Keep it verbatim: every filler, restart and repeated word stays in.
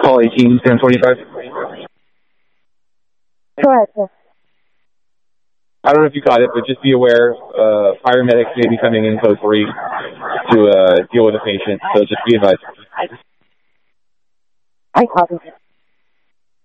Call eighteen, ten twenty-five. Correct, sir. I don't know if you caught it, but just be aware, uh, paramedics may be coming in code three to uh, deal with a patient, so just be advised. I copy.